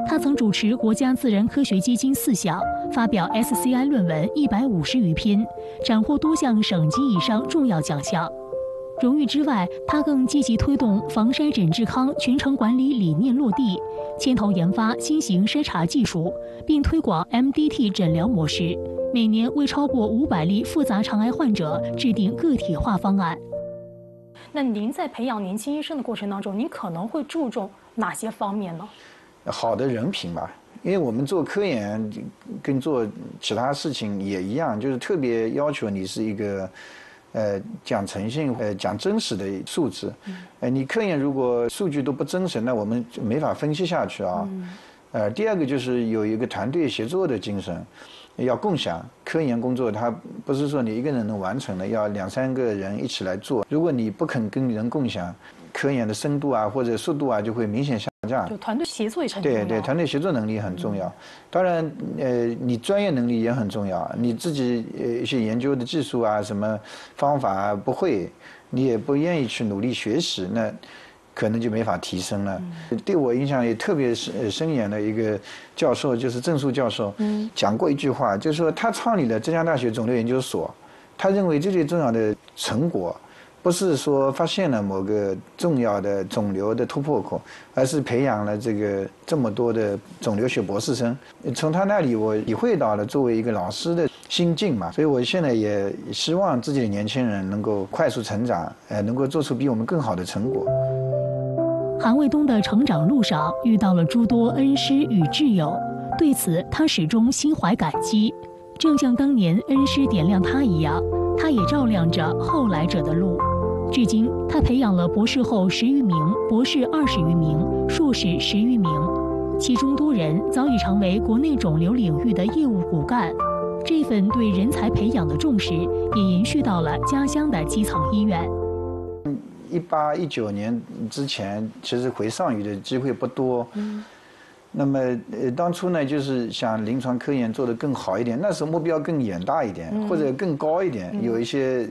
他曾主持国家自然科学基金4项，发表 SCI 论文150余篇，斩获多项省级以上重要奖项。荣誉之外，他更积极推动防筛诊治康全程管理理念落地，牵头研发新型筛查技术，并推广 MDT 诊疗模式，每年为超过500例复杂肠癌患者制定个体化方案。那您在培养年轻医生的过程当中，您可能会注重哪些方面呢？ 好的人品吧，因为我们做科研跟做其他事情也一样，就是特别要求你是一个讲诚信讲真实的素质。你科研如果数据都不真实，那我们没法分析下去啊。第二个就是有一个团队协作的精神，要共享科研工作，它不是说你一个人能完成的，要2、3个人一起来做。如果你不肯跟人共享，科研的深度啊或者速度啊就会明显下降。 就团队协作也很重要。 对，团队协作能力很重要。当然，你专业能力也很重要。你自己一些研究的技术啊、什么方法啊不会，你也不愿意去努力学习，那可能就没法提升了。对我影响也特别深远的一个教授，就是郑树教授，讲过一句话，就是说他创立了浙江大学肿瘤研究所，他认为这最重要的成果，不是说发现了某个重要的肿瘤的突破口，而是培养了这么多的肿瘤学博士生。从他那里我体会到了作为一个老师的心境嘛，所以我现在也希望自己的年轻人能够快速成长，能够做出比我们更好的成果。 韩卫东的成长路上遇到了诸多恩师与挚友，对此他始终心怀感激。正像当年恩师点亮他一样，他也照亮着后来者的路。至今，他培养了博士后10余名，博士20余名，硕士10余名，其中多人早已成为国内肿瘤领域的业务骨干。这份对人才培养的重视，也延续到了家乡的基层医院。 18、19年之前，其实回上虞的机会不多。那么当初呢，就是想临床科研做得更好一点，那时候目标更远大一点，或者更高一点，有一些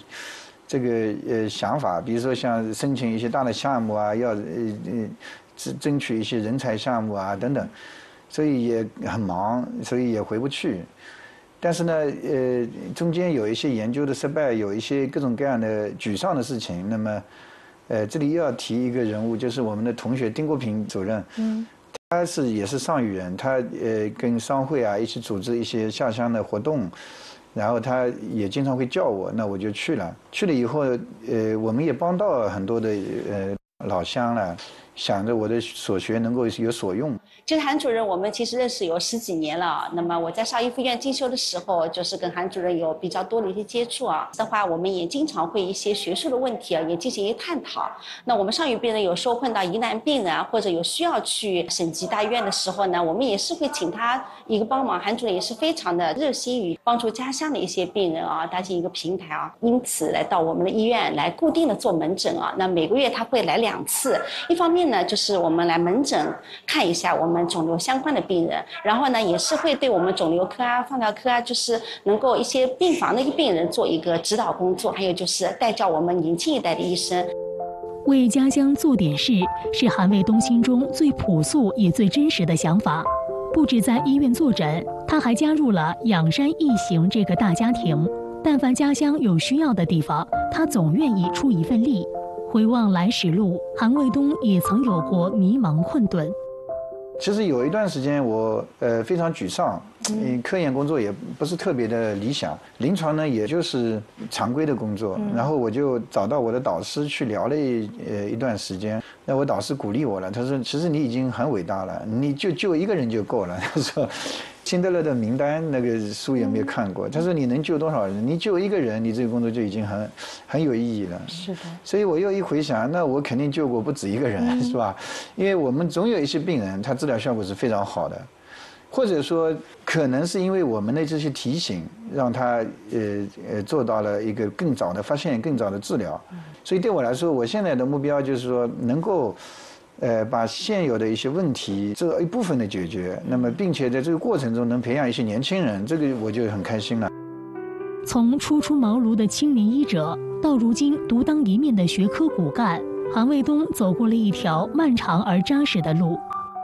想法，比如说像申请一些大的项目啊，要争取一些人才项目啊等等，所以也很忙，所以也回不去。但是呢，中间有一些研究的失败，有一些各种各样的沮丧的事情。那么，这里又要提一个人物，就是我们的同学丁国平主任。他也是上虞人，他跟商会啊一起组织一些下乡的活动，然后他也经常会叫我，那我就去了。去了以后，我们也帮到很多的老乡了，想着我的所学能够有所用。 就是韩主任，我们其实认识有10几年了。那么我在邵逸夫医院进修的时候，就是跟韩主任有比较多的一些接触啊。的话，我们也经常会一些学术的问题啊，也进行一些探讨。那我们上虞病人有时候碰到疑难病人啊，或者有需要去省级大医院的时候呢，我们也是会请他一个帮忙。韩主任也是非常的热心于帮助家乡的一些病人啊，搭建一个平台啊，因此来到我们的医院来固定的做门诊啊。那每个月他会来2次，一方面呢，就是我们来门诊看一下我们肿瘤相关的病人，然后呢也是会对我们肿瘤科啊、放疗科啊，就是能够一些病房的一个病人做一个指导工作，还有就是带教我们年轻一代的医生。 为家乡做点事，是韩卫东心中最朴素也最真实的想法。不止在医院坐诊，他还加入了仰山义行这个大家庭。但凡家乡有需要的地方，他总愿意出一份力。回望来时路，韩卫东也曾有过迷茫困顿。 其实有一段时间我非常沮丧，科研工作也不是特别的理想，临床呢也就是常规的工作，然后我就找到我的导师去聊了一段时间。那我导师鼓励我了，他说其实你已经很伟大了，你就救一个人就够了。他说辛德勒的名单那个书有没有看过？他说你能救多少人？你救一个人，你这个工作就已经很有意义了。 是的。 所以我又一回想，那我肯定救过不止一个人，是吧？因为我们总有一些病人，他治疗效果是非常好的，或者说可能是因为我们的这些提醒，让他做到了一个更早的发现、更早的治疗。所以对我来说，我现在的目标就是说能够。把现有的一些问题这一部分的解决，那么并且在这个过程中能培养一些年轻人，这个我就很开心了。 从初出茅庐的青年医者，到如今独当一面的学科骨干，韩卫东走过了一条漫长而扎实的路。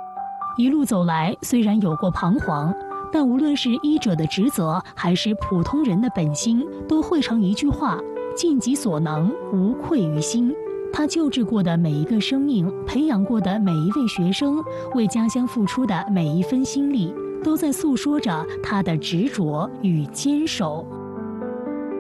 一路走来，虽然有过彷徨，但无论是医者的职责，还是普通人的本心，都汇成一句话：尽己所能，无愧于心。他救治过的每一个生命，培养过的每一位学生，为家乡付出的每一分心力，都在诉说着他的执着与坚守。